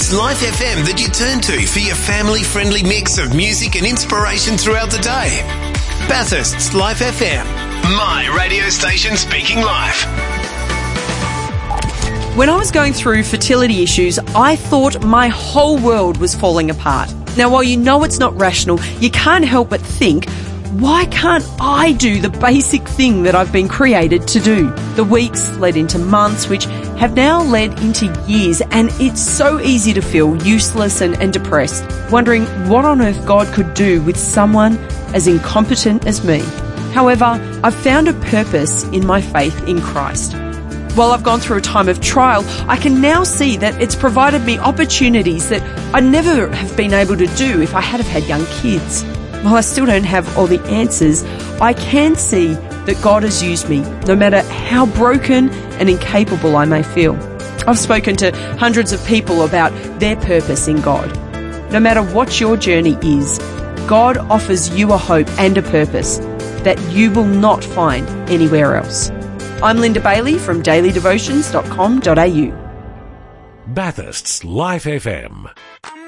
It's Life FM that you turn to for your family-friendly mix of music and inspiration throughout the day. Bathurst's Life FM, my radio station speaking life. When I was going through fertility issues, I thought my whole world was falling apart. Now, while you know it's not rational, you can't help but think, why can't I do the basic thing that I've been created to do? The weeks led into months, which have now led into years, and it's so easy to feel useless and depressed, wondering what on earth God could do with someone as incompetent as me. However, I've found a purpose in my faith in Christ. While I've gone through a time of trial, I can now see that it's provided me opportunities that I'd never have been able to do if I had have had young kids. While I still don't have all the answers, I can see that God has used me, no matter how broken and incapable I may feel. I've spoken to hundreds of people about their purpose in God. No matter what your journey is, God offers you a hope and a purpose that you will not find anywhere else. I'm Linda Bailey from dailydevotions.com.au. Bathurst's Life FM.